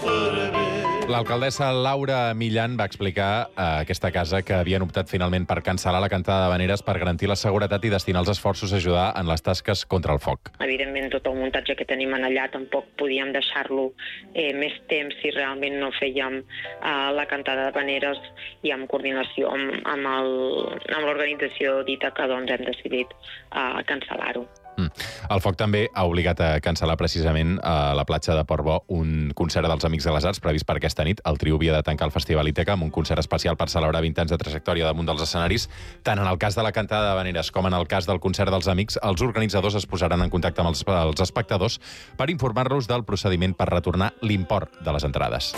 L'alcaldessa Laura Millan va explicar a aquesta casa que havien optat finalment per cancel·lar la cantada d'havaneres per garantir la seguretat i destinar els esforços a ajudar en les tasques contra el foc. Evidentment, tot el muntatge que tenim allà tampoc podíem deixar-lo més temps si realment no fèiem la cantada d'havaneres i en coordinació amb l'organització dita que doncs, hem decidit cancel·lar-ho. El foc també ha obligat a cancel·lar precisament a la platja de Portbou un concert dels Amics de les Arts previst per aquesta nit. El trio havia de tancar el Festival Ítaca amb un concert especial per celebrar 20 anys de trajectòria damunt dels escenaris. Tant en el cas de la cantada d'havaneres com en el cas del concert dels Amics, els organitzadors es posaran en contacte amb els espectadors per informar-los del procediment per retornar l'import de les entrades.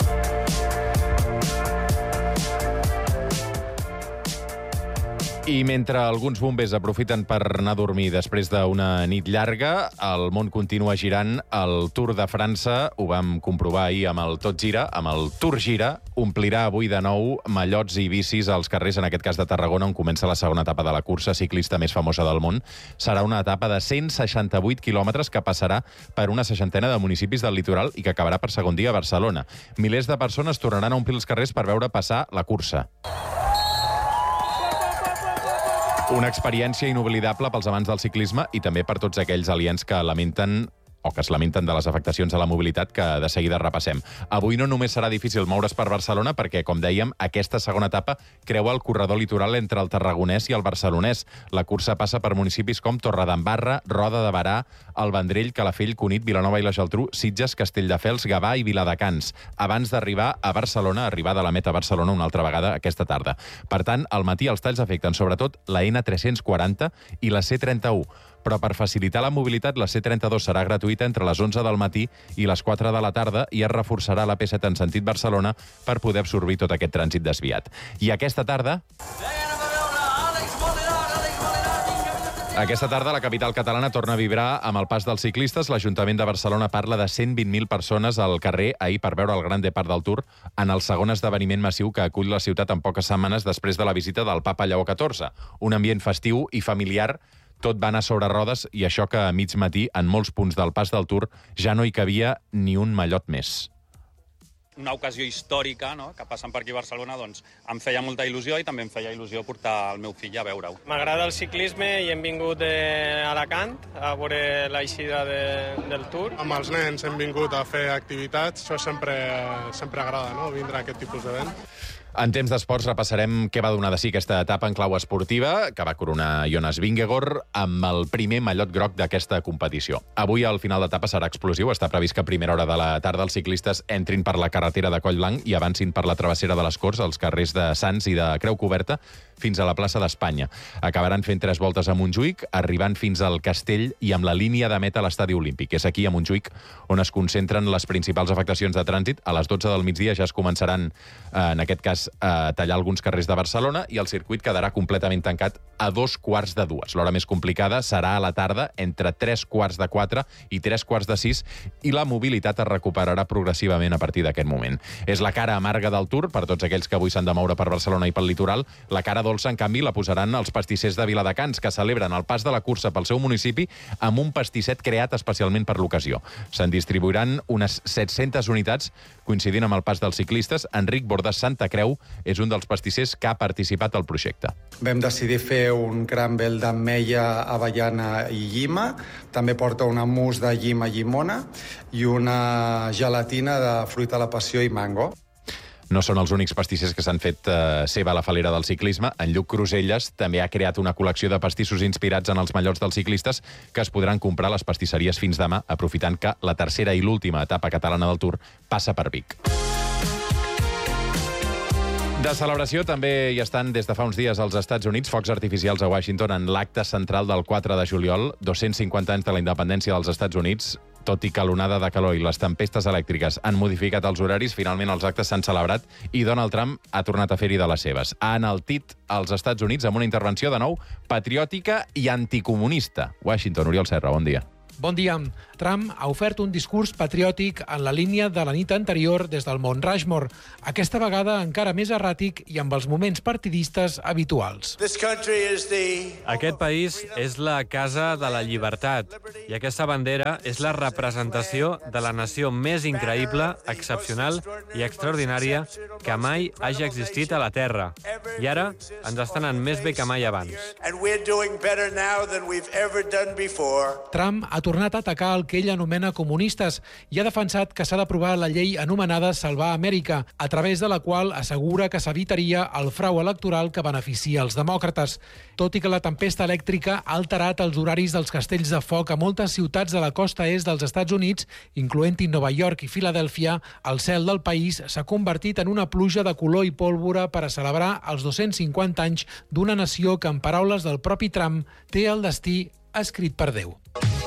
I mentre alguns bombers aprofiten per anar a dormir després d'una nit llarga, el món continua girant. El Tour de França, ho vam comprovar ahir amb el Tot Gira, amb el Tour Gira, omplirà avui de nou mallots i bicis als carrers, en aquest cas de Tarragona, on comença la segona etapa de la cursa ciclista més famosa del món. Serà una etapa de 168 quilòmetres que passarà per una 60ena de municipis del litoral i que acabarà per segon dia a Barcelona. Milers de persones tornaran a omplir els carrers per veure passar la cursa. Una experiència inoblidable pels amants del ciclisme i també per tots aquells aliens que es lamenten de les afectacions a la mobilitat que de seguida repassem. Avui no només serà difícil moure's per Barcelona perquè, com dèiem, aquesta segona etapa creua el corredor litoral entre el tarragonès i el barcelonès. La cursa passa per municipis com Torredembarra, Roda de Berà, el Vendrell, Calafell, Cunit, Vilanova i la Geltrú, Sitges, Castelldefels, Gavà i Viladecans, abans d'arribar a Barcelona, arribar de la meta a Barcelona una altra vegada aquesta tarda. Per tant, al matí els talls afecten sobretot la N340 i la C31, però per facilitar la mobilitat la C32 serà gratuïta entre les 11 del matí i les 4 de la tarda i es reforçarà la P7 en sentit Barcelona per poder absorbir tot aquest trànsit desviat. I aquesta tarda la capital catalana torna a vibrar amb el pas dels ciclistes. L'Ajuntament de Barcelona parla de 120.000 persones al carrer ahir per veure el Gran Depart del Tour en el segon esdeveniment massiu que acull la ciutat en poques setmanes després de la visita del papa Lleó XIV. Un ambient festiu i familiar. Tot va anar sobre rodes i això que a mig matí, en molts punts del pas del Tour, ja no hi cabia ni un mallot més. Una ocasió històrica, no?, que passen per aquí a Barcelona, doncs em feia molta il·lusió i també em feia il·lusió portar el meu fill a veure-ho. M'agrada el ciclisme i hem vingut d'Alacant a veure l'eixida del Tour. Amb els nens hem vingut a fer activitats, això sempre agrada, no?, vindre a aquest tipus d'event. En temps d'esports repassarem què va donar de si aquesta etapa en clau esportiva, que va coronar Jonas Vingegaard amb el primer mallot groc d'aquesta competició. Avui el final d'etapa serà explosiu. Està previst que a primera hora de la tarda els ciclistes entrin per la carretera de Collblanc i avancin per la travessera de les Corts, als carrers de Sants i de Creu Coberta, fins a la plaça d'Espanya. Acabaran fent 3 voltes a Montjuïc, arribant fins al Castell i amb la línia de meta a l'Estadi Olímpic. És aquí, a Montjuïc, on es concentren les principals afectacions de trànsit. A les 12 del migdia ja es començaran, en aquest cas, a tallar alguns carrers de Barcelona i el circuit quedarà completament tancat a 2:45. L'hora més complicada serà a la tarda, entre 3:45 i 3:45, i la mobilitat es recuperarà progressivament a partir d'aquest moment. És la cara amarga del Tour per tots aquells que avui s'han de moure per Barcelona i pel litoral. La cara dolça, en canvi, la posaran els pastissers de Viladecans, que celebren el pas de la cursa pel seu municipi amb un pastisset creat especialment per l'ocasió. Se'n distribuiran unes 700 unitats, coincidint amb el pas dels ciclistes. Enric Bordes Santa Creu és un dels pastissers que ha participat al projecte. Vam decidir fer un crumble d'ametlla, avellana i llima. També porta una mousse de llima llimona i una gelatina de fruita a la passió i mango. No són els únics pastissers que s'han fet seva a la falera del ciclisme. En Lluc Cruselles també ha creat una col·lecció de pastissos inspirats en els mallots dels ciclistes que es podran comprar a les pastisseries fins demà, aprofitant que la tercera i l'última etapa catalana del Tour passa per Vic. De celebració també hi estan des de fa uns dies als Estats Units focs artificials a Washington en l'acte central del 4 de juliol, 250 anys de la independència dels Estats Units. Tot i que l'onada de calor i les tempestes elèctriques han modificat els horaris, finalment els actes s'han celebrat i Donald Trump ha tornat a fer-hi de les seves. Ha enaltit als Estats Units amb una intervenció de nou patriòtica i anticomunista. Washington, Oriol Serra, bon dia. Bon dia. Trump ha ofert un discurs patriòtic en la línia de la nit anterior des del Mont Rushmore, aquesta vegada encara més erràtic i amb els moments partidistes habituals. Aquest país és la casa de la llibertat i aquesta bandera és la representació de la nació més increïble, excepcional i extraordinària que mai hagi existit a la Terra. I ara ens està anant més bé que mai abans. Trump ha tornat a atacar el que ell anomena comunistes i ha defensat que s'ha d'aprovar la llei anomenada Salvar Amèrica, a través de la qual assegura que s'evitaria el frau electoral que beneficia els demòcrates. Tot i que la tempesta elèctrica ha alterat els horaris dels castells de foc a moltes ciutats de la costa est dels Estats Units, incloent-hi Nova York i Filadèlfia, el cel del país s'ha convertit en una pluja de color i pólvora per a celebrar els 250 anys d'una nació que, en paraules del propi Trump, té el destí escrit per Déu.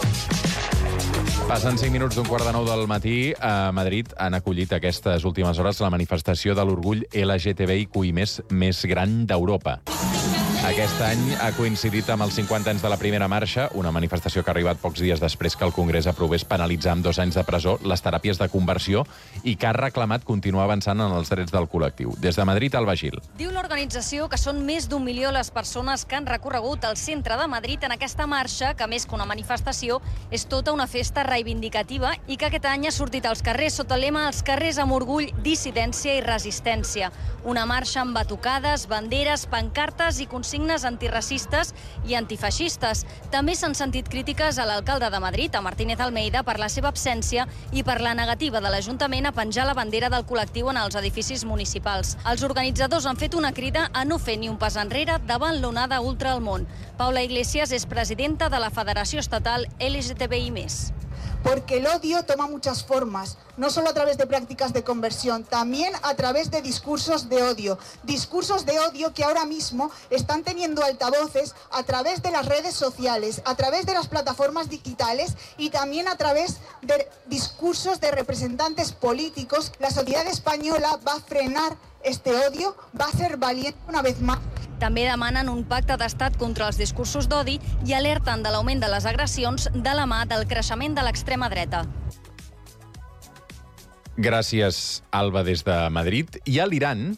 Passen 5 minuts d'un quart de 9 del matí. A Madrid han acollit aquestes últimes hores la manifestació de l'orgull LGTBIQI+ més gran d'Europa. Aquest any ha coincidit amb els 50 anys de la primera marxa, una manifestació que ha arribat pocs dies després que el Congrés aprovés penalitzar amb 2 anys de presó les teràpies de conversió i que ha reclamat continuar avançant en els drets del col·lectiu. Des de Madrid, Alba Gil. Diu l'organització que són més d'1 milió les persones que han recorregut el centre de Madrid en aquesta marxa, que més que una manifestació és tota una festa reivindicativa i que aquest any ha sortit als carrers sota el lema "Els carrers amb orgull, dissidència i resistència". Una marxa amb batucades, banderes, pancartes i consignes antiracistes i antifeixistes. També s'han sentit crítiques a l'alcalde de Madrid, a Martínez Almeida, per la seva absència i per la negativa de l'Ajuntament a penjar la bandera del col·lectiu en els edificis municipals. Els organitzadors han fet una crida a no fer ni un pas enrere davant l'onada ultra al món. Paula Iglesias és presidenta de la Federació Estatal LGTBI+. Porque el odio toma muchas formas, no solo a través de prácticas de conversión, también a través de discursos de odio que ahora mismo están teniendo altavoces a través de las redes sociales, a través de las plataformas digitales y también a través de discursos de representantes políticos. La sociedad española va a frenar este odio, va a ser valiente una vez más. També demanen un pacte d'estat contra els discursos d'odi i alerten de l'augment de les agressions de la mà del creixement de l'extrema dreta. Gràcies, Alba, des de Madrid. I a l'Iran,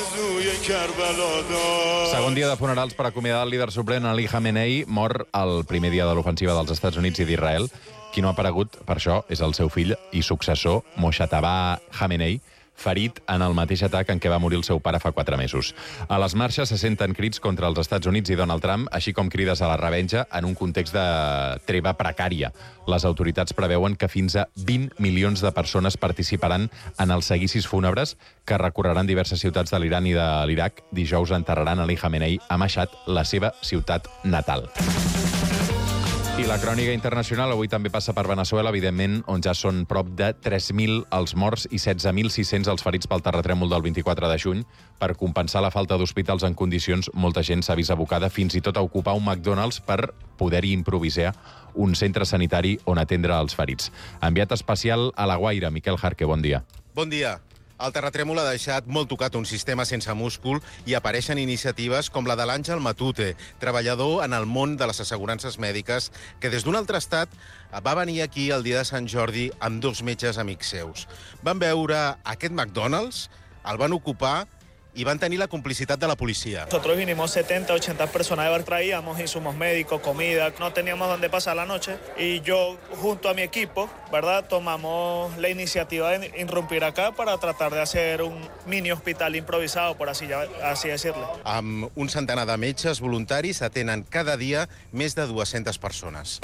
segon dia de funerals per acomiadar el líder suprem Ali Khamenei, mor el primer dia de l'ofensiva dels Estats Units i d'Israel. Qui no ha aparegut, per això, és el seu fill i successor, Mojtaba Khamenei, ferit en el mateix atac en què va morir el seu pare fa 4 mesos. A les marxes se senten crits contra els Estats Units i Donald Trump, així com crides a la revenja en un context de treva precària. Les autoritats preveuen que fins a 20 milions de persones participaran en els seguicis fúnebres que recorreran diverses ciutats de l'Iran i de l'Iraq. Dijous enterraran Ali Khamenei a Mashhad, la seva ciutat natal. I la crònica internacional avui també passa per Veneçuela, evidentment, on ja són prop de 3.000 els morts i 16.600 els ferits pel terratrèmol del 24 de juny. Per compensar la falta d'hospitals en condicions, molta gent s'ha vist abocada fins i tot a ocupar un McDonald's per poder-hi improvisar un centre sanitari on atendre els ferits. Enviat especial a La Guaira, Miquel Jarque, bon dia. Bon dia. El terratrèmol ha deixat molt tocat un sistema sense múscul i apareixen iniciatives com la de l'Àngel Matute, treballador en el món de les assegurances mèdiques, que des d'un altre estat va venir aquí el dia de Sant Jordi amb 2 metges amics seus. Van veure aquest McDonald's, el van ocupar y van a tener la complicitat de la policía. Nosotros vinimos 70, 80 personas de bar, traíamos insumos médicos, comida, no teníamos dónde pasar la noche y yo junto a mi equipo, ¿verdad?, tomamos la iniciativa de irrumpir acá para tratar de hacer un mini hospital improvisado, por así decirlo. Amb un centenar de metges voluntaris atenen cada dia més de 200 persones.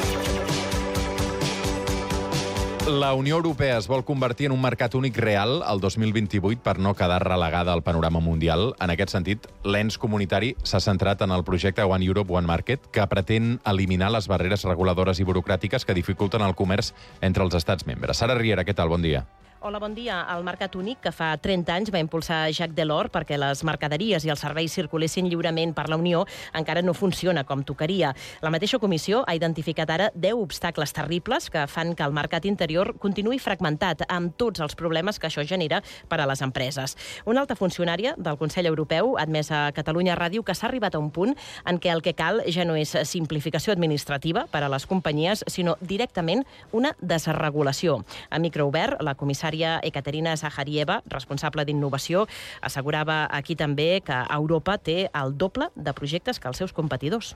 La Unió Europea es vol convertir en un mercat únic real el 2028 per no quedar relegada al panorama mundial. En aquest sentit, l'ens comunitari s'ha centrat en el projecte One Europe, One Market, que pretén eliminar les barreres reguladores i burocràtiques que dificulten el comerç entre els estats membres. Sara Riera, què tal? Bon dia. Hola, bon dia. El Mercat Únic, que fa 30 anys va impulsar Jacques Delors perquè les mercaderies i els serveis circulessin lliurement per la Unió, encara no funciona com tocaria. La mateixa comissió ha identificat ara 10 obstacles terribles que fan que el mercat interior continuï fragmentat amb tots els problemes que això genera per a les empreses. Una alta funcionària del Consell Europeu ha admès a Catalunya Ràdio que s'ha arribat a un punt en què el que cal ja no és simplificació administrativa per a les companyies, sinó directament una desregulació. A micro obert, la comissària Ekaterina Zaharieva, responsable d'innovació, assegurava aquí també que Europa té el doble de projectes que els seus competidors.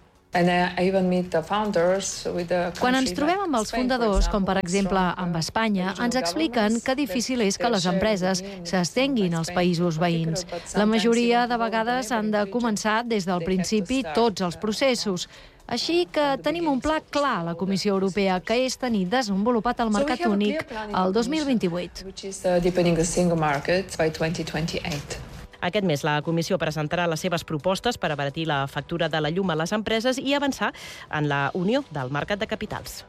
Quan ens trobem amb els fundadors, com per exemple amb Espanya, ens expliquen que difícil és que les empreses s'estenguin als països veïns. La majoria de vegades han de començar des del principi tots els processos. Així que tenim un pla clar a la Comissió Europea, que és tenir desenvolupat el mercat únic el 2028. Aquest mes la Comissió presentarà les seves propostes per abaratir la factura de la llum a les empreses i avançar en la unió del mercat de capitals.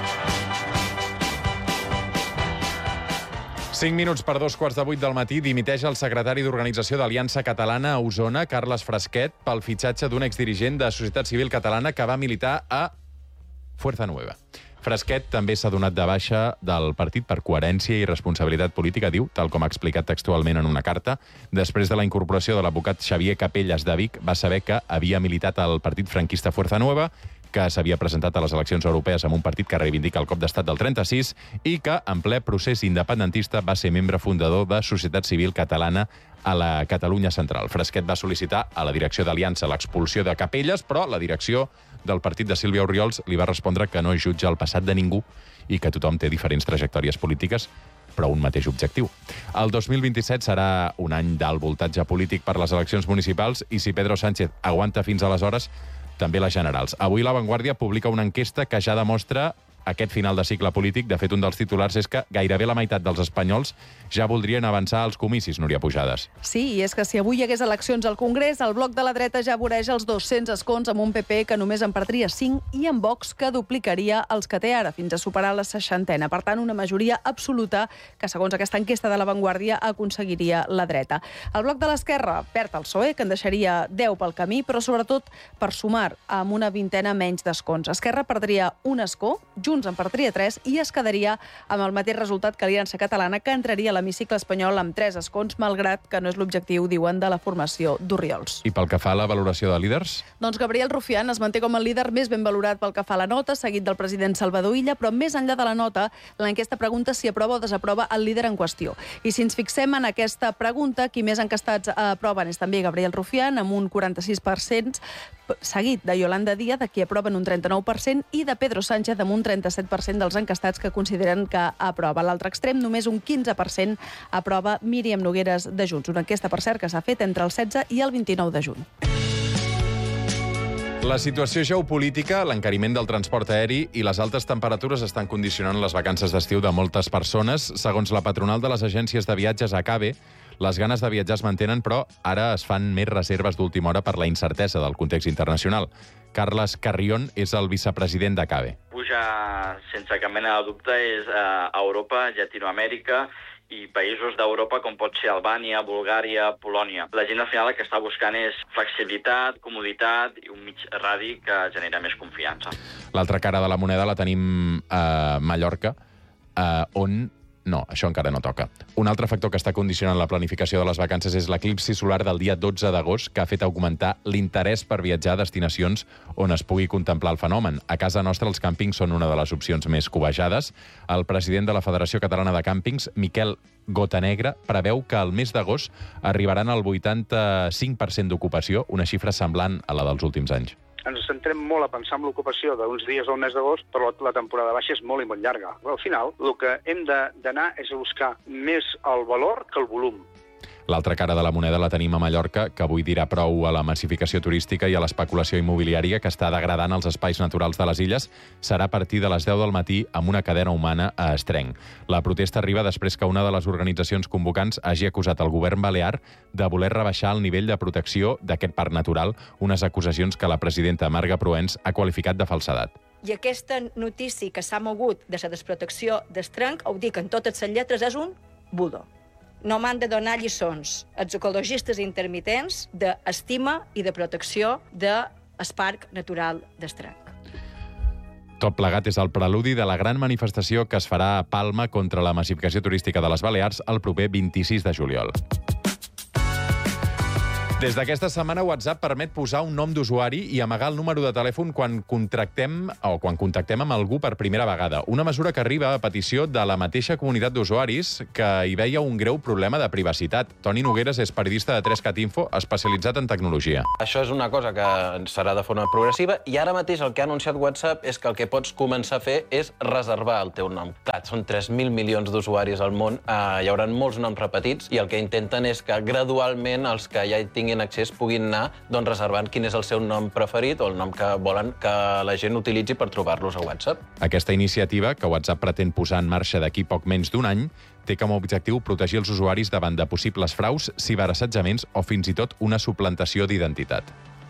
5 minuts per 2:15 del matí, dimiteix el secretari d'Organització d'Aliança Catalana a Osona, Carles Frasquet, pel fitxatge d'un exdirigent de Societat Civil Catalana que va militar a Fuerza Nueva. Frasquet també s'ha donat de baixa del partit per coherència i responsabilitat política, diu, tal com ha explicat textualment en una carta. Després de la incorporació de l'advocat Xavier Capelles de Vic, va saber que havia militat al partit franquista Fuerza Nueva, que s'havia presentat a les eleccions europees amb un partit que reivindica el cop d'estat del 36 i que, en ple procés independentista, va ser membre fundador de Societat Civil Catalana a la Catalunya Central. Frasquet va sol·licitar a la direcció d'Aliança l'expulsió de Capelles, però la direcció del partit de Sílvia Orriols li va respondre que no jutja el passat de ningú i que tothom té diferents trajectòries polítiques, però un mateix objectiu. El 2027 serà un any d'alt voltatge polític per les eleccions municipals i si Pedro Sánchez aguanta fins aleshores, també les generals. Avui La Vanguardia publica una enquesta que ja demostra aquest final de cicle polític. De fet, un dels titulars és que gairebé la meitat dels espanyols ja voldrien avançar als comicis, Núria Pujades. Sí, i és que si avui hi hagués eleccions al Congrés, el bloc de la dreta ja voreja els 200 escons amb un PP que només en perdria 5 i amb Vox que duplicaria els que té ara, fins a superar la 60ena. Per tant, una majoria absoluta que, segons aquesta enquesta de La Vanguardia, aconseguiria la dreta. El bloc de l'esquerra perd el PSOE, que en deixaria 10 pel camí, però sobretot per sumar amb una vintena menys d'escons. Esquerra perdria un escó, Junts en perdria 3 i es quedaria amb el mateix resultat que Aliança Catalana, que entraria a l'hemicicle espanyol amb 3 escons, malgrat que no és l'objectiu, diuen, de la formació d'Orriols. I pel que fa a la valoració de líders? Doncs Gabriel Rufián es manté com el líder més ben valorat pel que fa a la nota, seguit del president Salvador Illa, però més enllà de la nota, l'enquesta pregunta si aprova o desaprova el líder en qüestió. I si ens fixem en aquesta pregunta, qui més encastats aproven és també Gabriel Rufián, amb un 46%, seguit de Yolanda Díaz, de qui aproven un 39%, i de Pedro Sánchez, amb un 37% dels encastats que consideren que aprova. A l'altre extrem, només un 15% aprova Míriam Nogueres de Junts. Una enquesta, per cert, que s'ha fet entre el 16 i el 29 de juny. La situació geopolítica, l'encariment del transport aeri i les altes temperatures estan condicionant les vacances d'estiu de moltes persones. Segons la patronal de les agències de viatges ACABE, les ganes de viatjar es mantenen, però ara es fan més reserves d'última hora per la incertesa del context internacional. Carles Carrión és el vicepresident d'ACABE. Puja, sense cap mena de dubte, és a Europa, Llatinoamèrica i països d'Europa com pot ser Albània, Bulgària, Polònia. La gent al final el que està buscant és flexibilitat, comoditat i un mig radi que genera més confiança. L'altra cara de la moneda la tenim a Mallorca, on... No, això encara no toca. Un altre factor que està condicionant la planificació de les vacances és l'eclipsi solar del dia 12 d'agost, que ha fet augmentar l'interès per viatjar a destinacions on es pugui contemplar el fenomen. A casa nostra, els càmpings són una de les opcions més cobejades. El president de la Federació Catalana de Càmpings, Miquel Gotanegra, preveu que al mes d'agost arribaran al 85% d'ocupació, una xifra semblant a la dels últims anys. Ens centrem molt a pensar en l'ocupació d'uns dies al mes d'agost, però la temporada baixa és molt i molt llarga. Al final, el que hem d'anar és a buscar més el valor que el volum. L'altra cara de la moneda la tenim a Mallorca, que avui dirà prou a la massificació turística i a l'especulació immobiliària que està degradant els espais naturals de les illes. Serà a partir de les 10 del matí amb una cadena humana a Estrenc. La protesta arriba després que una de les organitzacions convocants hagi acusat el govern balear de voler rebaixar el nivell de protecció d'aquest parc natural, unes acusacions que la presidenta Marga Proens ha qualificat de falsedat. I aquesta notícia que s'ha mogut de la desprotecció d'Estrenc, ho dic en totes les lletres, és un Budo. No m'han de donar lliçons els ecologistes intermitents d'estima i de protecció del Parc Natural d'Estrac. Tot plegat és el preludi de la gran manifestació que es farà a Palma contra la massificació turística de les Balears el proper 26 de juliol. Des d'aquesta setmana, WhatsApp permet posar un nom d'usuari i amagar el número de telèfon quan contactem amb algú per primera vegada. Una mesura que arriba a petició de la mateixa comunitat d'usuaris que hi veia un greu problema de privacitat. Toni Nogueres és periodista de 3cat Info, especialitzat en tecnologia. Això és una cosa que serà de forma progressiva i ara mateix el que ha anunciat WhatsApp és que el que pots començar a fer és reservar el teu nom. Clar, són 3.000 milions d'usuaris al món, hi haurà molts noms repetits i el que intenten és que gradualment els que ja hi tinguin accés puguin anar reservant quin és el seu nom preferit o el nom que volen que la gent utilitzi per trobar-los a WhatsApp. Aquesta iniciativa, que WhatsApp pretén posar en marxa d'aquí poc menys d'un any, té com a objectiu protegir els usuaris davant de possibles fraus, ciberassetjaments o fins i tot una suplantació d'identitat.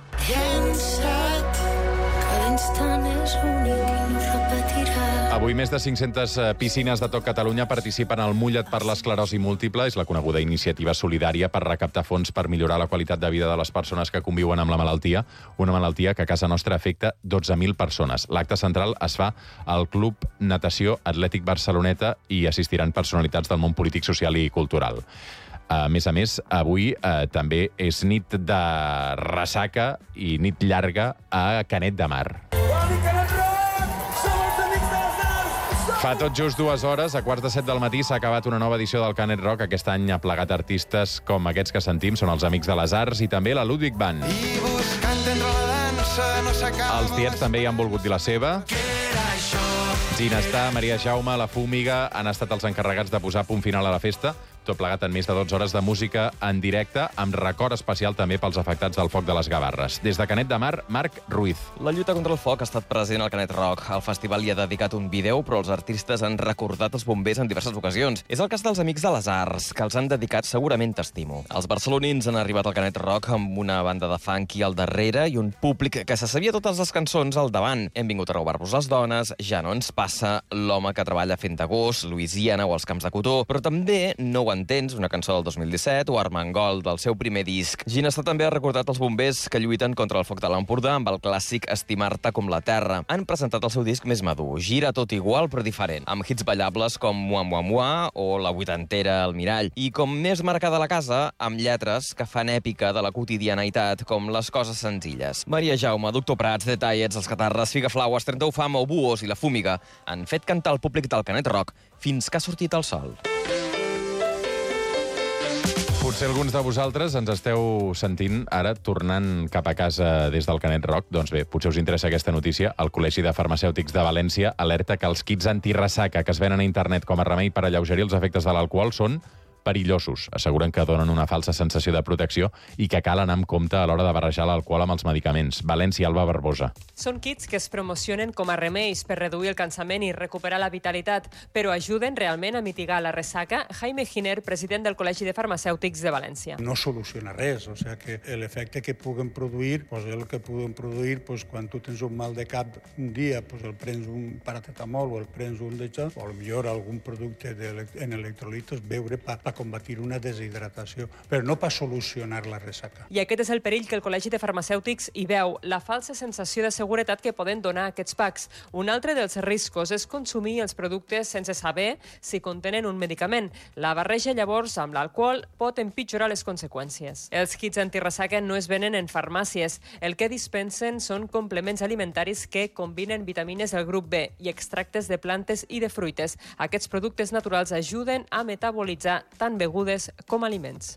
Avui més de 500 piscines de tot Catalunya participen al Mulla't per l'esclerosi múltiple. És la coneguda iniciativa solidària per recaptar fons per millorar la qualitat de vida de les persones que conviuen amb la malaltia. Una malaltia que a casa nostra afecta 12.000 persones. L'acte central es fa al Club Natació Atlètic Barceloneta i assistiran personalitats del món polític, social i cultural. A més, avui també és nit de ressaca i nit llarga a Canet de Mar. Fa tot just 2 hores, a 6:45 del matí, s'ha acabat una nova edició del Canet Rock. Aquest any ha plegat artistes com aquests que sentim, són els Amics de les Arts i també la Ludwig Band. Els Tiets també hi han volgut dir la seva. Ginestar, Maria Jaume, La Fúmiga han estat els encarregats de posar punt final a la festa. Tot plegat en més de 12 hores de música en directe, amb record especial també pels afectats del foc de les Gavarres. Des de Canet de Mar, Marc Ruiz. La lluita contra el foc ha estat present al Canet Rock. El festival hi ha dedicat un vídeo, però els artistes han recordat els bombers en diverses ocasions. És el cas dels Amics de les Arts, que els han dedicat segurament T'estimo. Els barcelonins han arribat al Canet Rock amb una banda de funky al darrere i un públic que se sabia totes les cançons al davant. Hem vingut a robar-vos les dones, Ja no ens passa, L'home que treballa fent agost, Louisiana o Els camps de cotó, però també No ho entens, una cançó del 2017, o Armengol, del seu primer disc. Ginestar també ha recordat els bombers que lluiten contra el foc de l'Empordà amb el clàssic Estimar-te com la terra. Han presentat el seu disc més madur, Gira tot igual però diferent, amb hits ballables com Mua Mua Mua o la vuitantera El Mirall, i com més marcada la casa, amb lletres que fan èpica de la quotidianitat, com Les coses senzilles. Maria Jaume, Doctor Prats, The Tiets, Els Catarres, Figaflaues, 31 Fama o Buos i La Fúmiga han fet cantar el públic del Canet Rock fins que ha sortit el sol. Potser alguns de vosaltres ens esteu sentint ara tornant cap a casa des del Canet Rock. Doncs bé, potser us interessa aquesta notícia. El Col·legi de Farmacèutics de València alerta que els kits antiressaca que es venen a internet com a remei per alleugerir els efectes de l'alcohol són perillosos. Asseguren que donen una falsa sensació de protecció i que cal anar amb compte a l'hora de barrejar l'alcohol amb els medicaments. València, Alba Barbosa. Són kits que es promocionen com a remeis per reduir el cansament i recuperar la vitalitat, però ajuden realment a mitigar la ressaca? Jaime Giner, president del Col·legi de Farmacèutics de València. No soluciona res, o sigui que l'efecte que puguen produir, és el que puguen produir quan tu tens un mal de cap un dia, el prens un paracetamol o el prens un d'això, o millor algun producte en electrolitos, beure per combatir una deshidratació, però no per solucionar la ressaca. I aquest és el perill que el Col·legi de Farmacèutics hi veu, la falsa sensació de seguretat que poden donar aquests packs. Un altre dels riscos és consumir els productes sense saber si contenen un medicament. La barreja llavors amb l'alcohol pot empitjorar les conseqüències. Els kits antiressaca no es venen en farmàcies. El que dispensen són complements alimentaris que combinen vitamines del grup B i extractes de plantes i de fruites. Aquests productes naturals ajuden a metabolitzar tant begudes com aliments.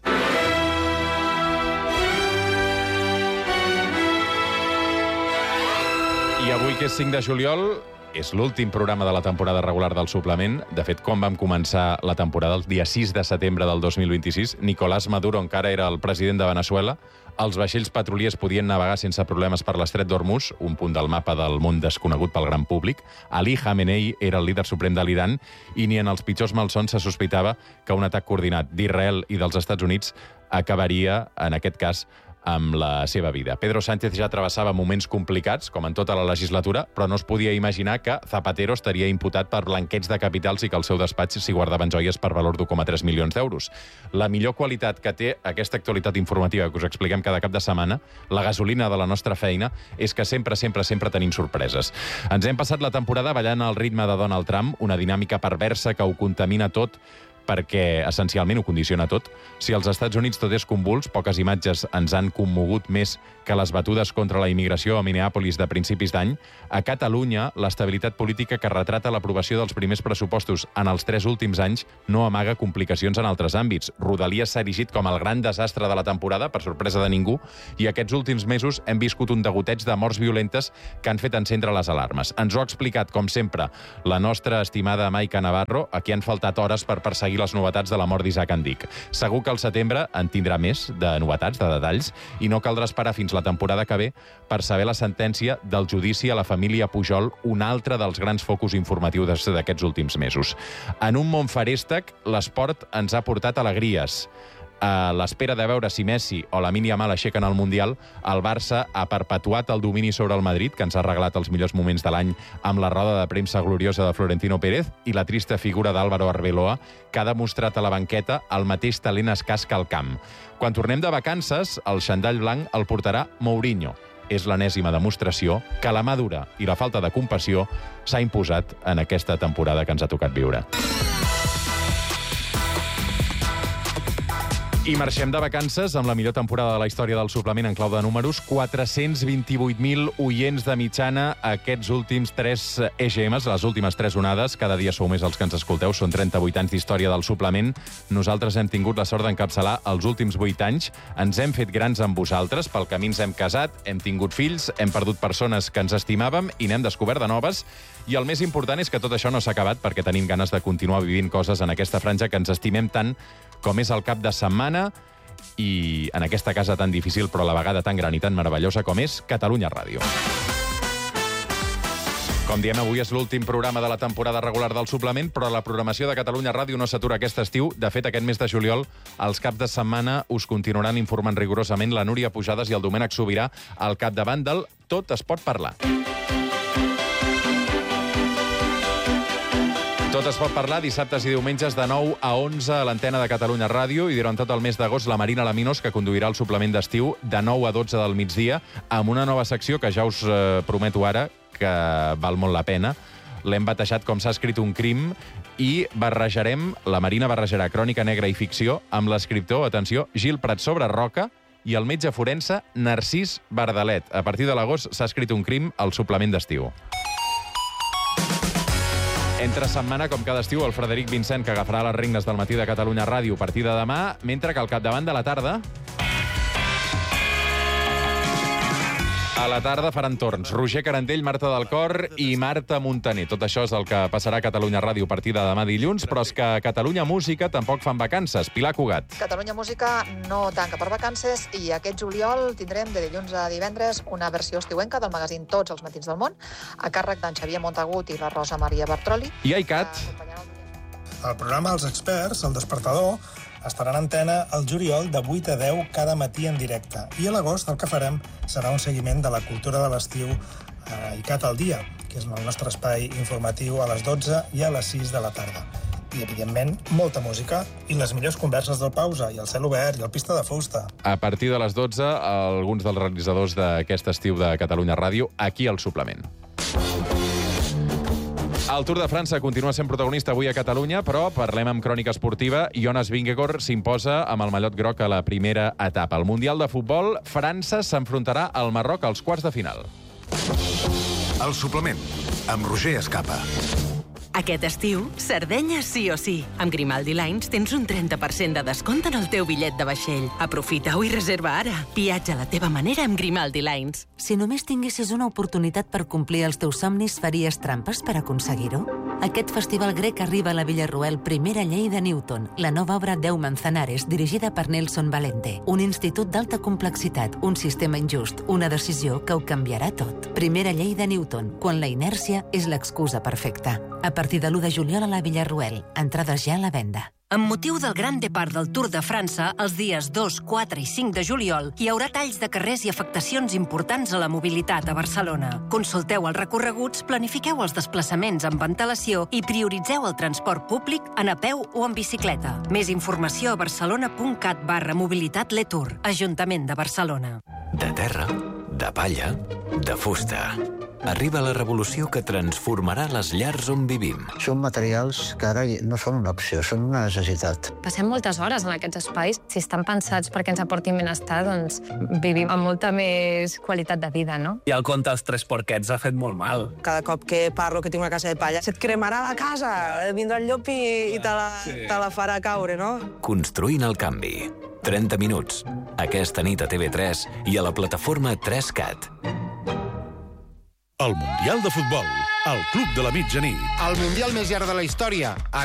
I avui, que és 5 de juliol, és l'últim programa de la temporada regular del suplement. De fet, quan vam començar la temporada, el dia 6 de setembre del 2026, Nicolás Maduro encara era el president de Veneçuela, els vaixells petroliers podien navegar sense problemes per l'estret d'Hormuz, un punt del mapa del món desconegut pel gran públic. Ali Khamenei era el líder suprem de l'Iran i ni en els pitjors malsons se sospitava que un atac coordinat d'Israel i dels Estats Units acabaria, en aquest cas, amb la seva vida. Pedro Sánchez ja travessava moments complicats, com en tota la legislatura, però no es podia imaginar que Zapatero estaria imputat per blanqueig de capitals i que al seu despatx s'hi guardaven joies per valor d'1,3 milions d'euros. La millor qualitat que té aquesta actualitat informativa que us expliquem cada cap de setmana, la gasolina de la nostra feina, és que sempre tenim sorpreses. Ens hem passat la temporada ballant al ritme de Donald Trump, una dinàmica perversa que ho contamina tot, perquè essencialment ho condiciona tot. Si als Estats Units tot és convuls, poques imatges ens han commogut més que les batudes contra la immigració a Minneapolis de principis d'any, a Catalunya l'estabilitat política que retrata l'aprovació dels primers pressupostos en els 3 últims anys no amaga complicacions en altres àmbits. Rodalies s'ha erigit com el gran desastre de la temporada, per sorpresa de ningú, i aquests últims mesos hem viscut un degoteig de morts violentes que han fet encendre les alarmes. Ens ho ha explicat, com sempre, la nostra estimada Maica Navarro, a qui han faltat hores per perseguir les novetats de la mort d'Isaac Andic. Segur que al setembre en tindrà més de novetats, de detalls, i no caldrà esperar fins la temporada que ve per saber la sentència del judici a la família Pujol, un altre dels grans focus informatius d'aquests últims mesos. En un món feréstec, l'esport ens ha portat alegries. A l'espera de veure si Messi o Lamine Yamal aixequen el Mundial, el Barça ha perpetuat el domini sobre el Madrid, que ens ha regalat els millors moments de l'any amb la roda de premsa gloriosa de Florentino Pérez i la trista figura d'Álvaro Arbeloa, que ha demostrat a la banqueta el mateix talent escàs que al camp. Quan tornem de vacances, el xandall blanc el portarà Mourinho. És l'enèsima demostració que la mà dura i la falta de compassió s'ha imposat en aquesta temporada que ens ha tocat viure. I marxem de vacances amb la millor temporada de la història del suplement en clau de números. 428.000 oients de mitjana aquests últims 3 EGMs, les últimes 3 onades. Cada dia sou més els que ens escolteu. Són 38 anys d'història del suplement. Nosaltres hem tingut la sort d'encapçalar els últims 8 anys. Ens hem fet grans amb vosaltres. Pel camí ens hem casat, hem tingut fills, hem perdut persones que ens estimàvem i n'hem descobert de noves. I el més important és que tot això no s'ha acabat perquè tenim ganes de continuar vivint coses en aquesta franja que ens estimem tant com és el cap de setmana i en aquesta casa tan difícil però a la vegada tan gran i tan meravellosa com és Catalunya Ràdio. Com diem, avui és l'últim programa de la temporada regular del suplement, però la programació de Catalunya Ràdio no s'atura aquest estiu. De fet, aquest mes de juliol, els caps de setmana us continuaran informant rigorosament la Núria Pujades i el Domènec Sobirà al capdavant del Tot es pot parlar. Tot es pot parlar dissabtes i diumenges de 9 a 11 a l'antena de Catalunya Ràdio i durant tot el mes d'agost la Marina Laminos, que conduirà el suplement d'estiu de 9 a 12 del migdia amb una nova secció que ja us prometo ara que val molt la pena. L'hem batejat com s'ha escrit un crim i la Marina barrejarà crònica negra i ficció amb l'escriptor, atenció, Gil Prat sobre Roca i el metge forense Narcís Bardalet. A partir de l'agost s'ha escrit un crim al suplement d'estiu. Entre setmana, com cada estiu, el Frederic Vincent, que agafarà les regnes del matí de Catalunya Ràdio a partir de demà, mentre que al capdavant de la tarda... A la tarda faran torns Roger Carandell, Marta del Cor i Marta Montaner. Tot això és el que passarà a Catalunya Ràdio a partir de demà dilluns, però és que a Catalunya Música tampoc fan vacances. Pilar Cugat. Catalunya Música no tanca per vacances i aquest juliol tindrem de dilluns a divendres una versió estiuenca del magazín Tots els matins del món, a càrrec d'en Xavier Montagut i la Rosa Maria Bartroli. I ICAT. El programa Els Experts, El Despertador, estarà en antena el juliol de 8 a 10 cada matí en directe. I a l'agost el que farem serà un seguiment de la cultura de l'estiu a ICAT al dia, que és el nostre espai informatiu a les 12 i a les 6 de la tarda. I, evidentment, molta música i les millors converses del Pausa, i el Cel Obert, i el Pista de Fusta. A partir de les 12, alguns dels realitzadors d'aquest estiu de Catalunya Ràdio, aquí al suplement. El Tour de França continua sent protagonista avui a Catalunya, però parlem amb crònica esportiva. Jonas Vingegaard s'imposa amb el mallot groc a la primera etapa. Al Mundial de Futbol, França s'enfrontarà al Marroc als quarts de final. El suplement, amb Roger Escapa. Aquest estiu, Sardenya sí o sí. Amb Grimaldi Lines tens un 30% de descompte en el teu bitllet de vaixell. Aprofita-ho i reserva ara. Viatja a la teva manera amb Grimaldi Lines. Si només tinguessis una oportunitat per complir els teus somnis, faries trampes per aconseguir-ho? Aquest festival grec arriba a la Villarroel Primera Llei de Newton, la nova obra Deu Manzanares, dirigida per Nelson Valente. Un institut d'alta complexitat, un sistema injust, una decisió que ho canviarà tot. Primera Llei de Newton, quan la inèrcia és l'excusa perfecta. A partir de l'1 de juliol a la Villarroel. Entrades ja a la venda. Amb motiu del Gran Depart del Tour de França, els dies 2, 4 i 5 de juliol, hi haurà talls de carrers i afectacions importants a la mobilitat a Barcelona. Consulteu els recorreguts, planifiqueu els desplaçaments amb antelació i prioritzeu el transport públic en a peu o en bicicleta. Més informació a barcelona.cat/mobilitat-letour. Ajuntament de Barcelona. De terra, de palla, de fusta. Arriba la revolució que transformarà les llars on vivim. Són materials que ara no són una opció, són una necessitat. Passem moltes hores en aquests espais. Si estan pensats perquè ens aportin benestar, doncs vivim amb molta més qualitat de vida, no? I el conte dels 3 porquets ha fet molt mal. Cada cop que parlo que tinc una casa de palla, se't cremarà la casa, vindrà el llop i te la farà caure, no? Construint el canvi. 30 minuts. Aquesta nit a TV3 i a la plataforma 3CAT. El Mundial de Futbol, el Club de la Mitjanit. El Mundial més llarg de la història, a